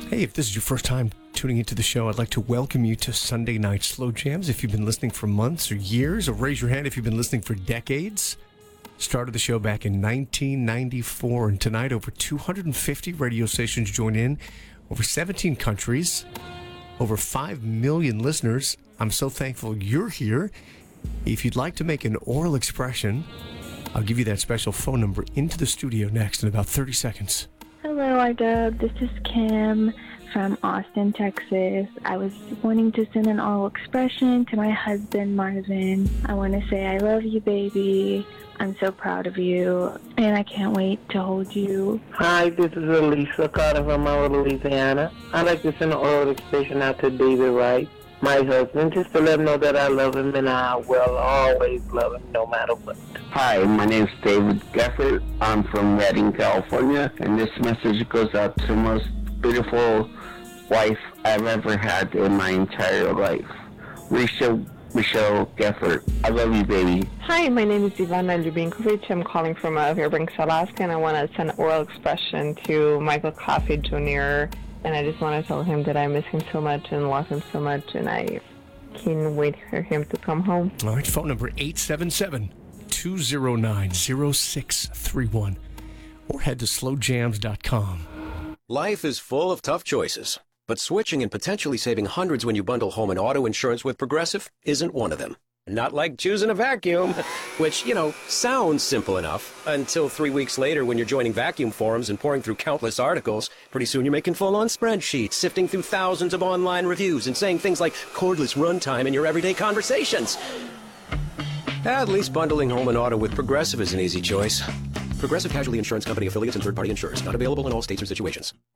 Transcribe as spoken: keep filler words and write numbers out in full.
Hey, if this is your first time tuning into the show, I'd like to welcome you to Sunday Night Slow Jams. If you've been listening for months or years, or raise your hand if you've been listening for decades. Started the show back in nineteen ninety-four, and tonight over two hundred fifty radio stations join in, over seventeen countries, over five million listeners. I'm so thankful you're here. If you'd like to make an oral expression, I'll give you that special phone number into the studio next in about thirty seconds. Hello, R W. This is Kim from Austin, Texas. I was wanting to send an oral expression to my husband, Marvin. I want to say I love you, baby. I'm so proud of you, and I can't wait to hold you. Hi, this is Elisa Carter from Monroe, Louisiana. I'd like to send an oral expression out to David Wright, my husband, just to let him know that I love him and I will always love him no matter what. Hi, my name is David Geffert. I'm from Redding, California, and this message goes out to the most beautiful wife I've ever had in my entire life. Rachel Michelle Geffert. I love you, baby. Hi, my name is Ivana Ljubinkovic. I'm calling from uh, Fairbanks, Alaska, and I want to send an oral expression to Michael Coffey Junior And I just want to tell him that I miss him so much and love him so much, and I can't wait for him to come home. All right, phone number eight seven seven, two zero nine, zero six three one, or head to slow jams dot com. Life is full of tough choices, but switching and potentially saving hundreds when you bundle home and auto insurance with Progressive isn't one of them. Not like choosing a vacuum, which, you know, sounds simple enough until three weeks later when you're joining vacuum forums and pouring through countless articles. Pretty soon you're making full-on spreadsheets, sifting through thousands of online reviews and saying things like cordless runtime in your everyday conversations. At least bundling home and auto with Progressive is an easy choice. Progressive Casualty Insurance Company affiliates and third-party insurers. Not available in all states or situations.